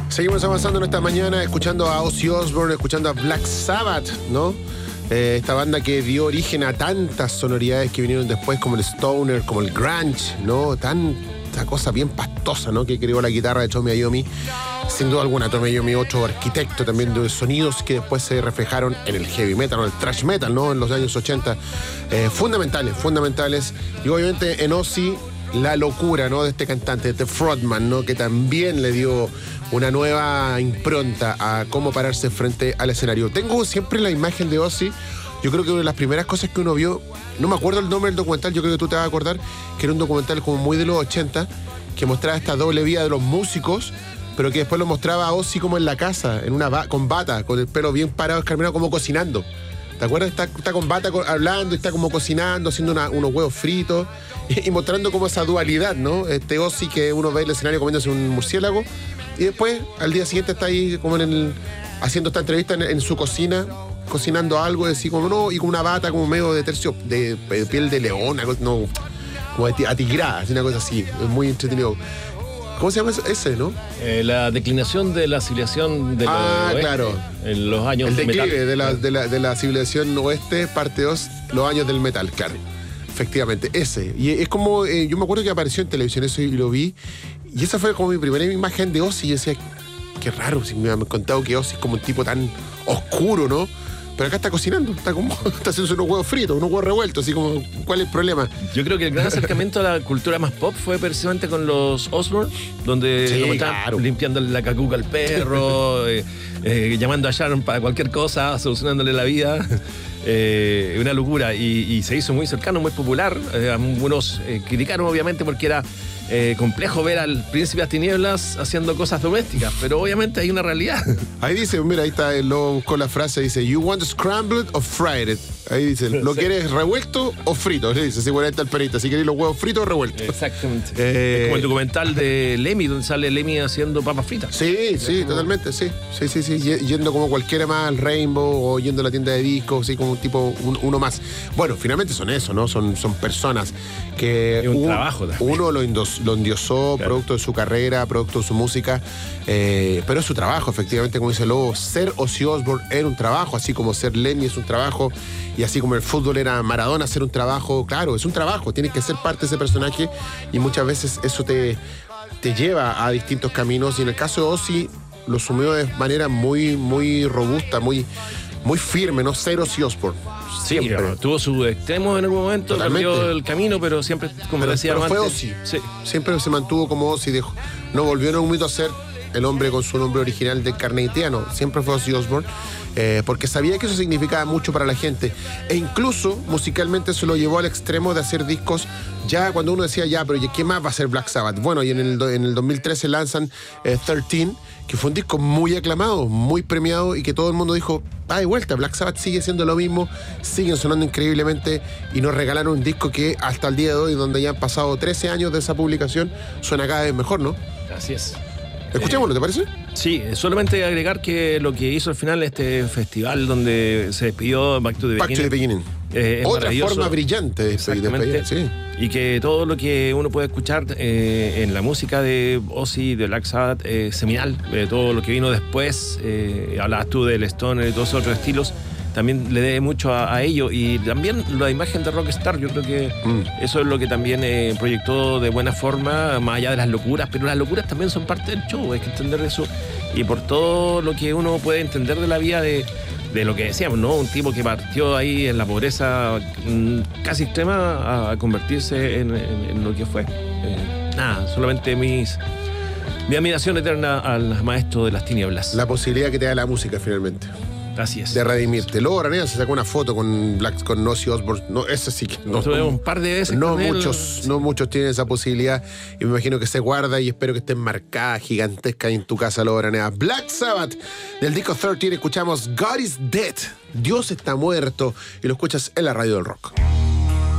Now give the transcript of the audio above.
Seguimos avanzando en esta mañana, escuchando a Ozzy Osbourne, escuchando a Black Sabbath, ¿no? Esta banda que dio origen a tantas sonoridades que vinieron después, como el stoner, como el grunge, ¿no? Tanta cosa bien pastosa, ¿no? Que creó la guitarra de Tommy Iommi. Sin duda alguna, Tommy Iommi, otro arquitecto también de sonidos que después se reflejaron en el heavy metal o el thrash metal, ¿no? En los años 80. Fundamentales. Y obviamente en Ozzy, la locura, ¿no? De este cantante, de este frontman, ¿no? Que también le dio una nueva impronta a cómo pararse frente al escenario. Tengo siempre la imagen de Ozzy. Yo creo que una de las primeras cosas que uno vio, no me acuerdo el nombre del documental, yo creo que tú te vas a acordar, que era un documental como muy de los 80, que mostraba esta doble vida de los músicos, pero que después lo mostraba a Ozzy como en la casa, con bata, con el pelo bien parado, escarminado, como cocinando. ¿Te acuerdas? Está con bata hablando y está como cocinando, haciendo unos huevos fritos y mostrando como esa dualidad, ¿no? Este Ozzy que uno ve en el escenario comiéndose un murciélago y después al día siguiente está ahí como haciendo esta entrevista en su cocina, cocinando algo así como no, y con una bata como medio de tercio, de piel de león, no, como atigrada, una cosa así. Es muy entretenido. ¿Cómo se llama ese, no? La declinación de la civilización del oeste, claro. En los años del metal. El declive de la civilización oeste, parte 2, los años del metal, claro. Efectivamente, ese. Y es como, yo me acuerdo que apareció en televisión eso y lo vi, y esa fue como mi primera imagen de Ozzy, y decía, qué raro, si me han contado que Ozzy es como un tipo tan oscuro, ¿no? Pero acá está cocinando, está haciendo unos huevos fritos, unos huevos revueltos, así como, ¿cuál es el problema? Yo creo que el gran acercamiento a la cultura más pop fue precisamente con los Osbourne, donde sí, estaban limpiando la cacuca al perro, llamando a Sharon para cualquier cosa, solucionándole la vida. Una locura, y se hizo muy cercano, muy popular. Algunos criticaron obviamente porque era complejo ver al príncipe de las tinieblas haciendo cosas domésticas, pero obviamente hay una realidad. Ahí dice, mira, ahí está, luego buscó la frase, dice, you want scrambled or fried it. Ahí dice, ¿lo quieres revuelto o frito? Le dice, sí, bueno, ahí está el perito, si querés los huevos fritos o revueltos. Exactamente. Es como el documental de Lemmy, donde sale Lemmy haciendo papas fritas. Sí, totalmente, sí. Yendo como cualquiera más al Rainbow o yendo a la tienda de discos, así como un tipo, uno más. Bueno, finalmente son eso, ¿no? Son personas que un trabajo también. Uno lo endiosó, claro, producto de su carrera, producto de su música, pero es su trabajo, efectivamente, como dice Lobo, ser Ozzy Osbourne era un trabajo, así como ser Lemmy es un trabajo, y así como el fútbol era Maradona, ser un trabajo, claro, es un trabajo, tienes que ser parte de ese personaje, y muchas veces eso te lleva a distintos caminos, y en el caso de Ozzy lo sumió de manera muy, muy robusta, muy firme, ¿no? Ser Ozzy Osbourne. Siempre. Sí, tuvo su extremo en algún momento, cambió el camino, pero siempre, como decía antes. Pero fue Ozzy. Sí. Siempre se mantuvo como Ozzy. No volvió en un momento a ser el hombre con su nombre original de carne haitiano. Siempre fue Ozzy Osbourne, porque sabía que eso significaba mucho para la gente. E incluso musicalmente se lo llevó al extremo de hacer discos ya cuando uno decía, ya, pero ¿qué más va a hacer Black Sabbath? Bueno, y en el 2013 lanzan 13, que fue un disco muy aclamado, muy premiado, y que todo el mundo dijo, de vuelta, Black Sabbath sigue siendo lo mismo, siguen sonando increíblemente, y nos regalaron un disco que hasta el día de hoy, donde ya han pasado 13 años de esa publicación, suena cada vez mejor, ¿no? Así es. Escuchémoslo, ¿te parece? Sí, solamente agregar que lo que hizo al final este festival donde se despidió Back to the Beginning. Otra forma brillante de despedir, sí. Y que todo lo que uno puede escuchar en la música de Ozzy, de Black Sabbath, seminal, todo lo que vino después, hablabas tú del Stoner y todos esos otros estilos, también le debe mucho a ello, y también la imagen de Rockstar, yo creo que eso es lo que también proyectó de buena forma, más allá de las locuras, pero las locuras también son parte del show, hay que entender eso, y por todo lo que uno puede entender de la vida de lo que decíamos, ¿no? Un tipo que partió ahí en la pobreza casi extrema a convertirse en lo que fue. Solamente mi admiración eterna al maestro de las tinieblas. La posibilidad que te da la música finalmente. Así es. De redimirte. Luego Araneda se sacó una foto con Ozzy Osbourne. No, eso sí que no. Un par de veces. No muchos tienen esa posibilidad. Y me imagino que se guarda, y espero que esté enmarcada, gigantesca en tu casa, luego Araneda. Black Sabbath, del disco 13, escuchamos God is Dead. Dios está muerto. Y lo escuchas en la radio del rock.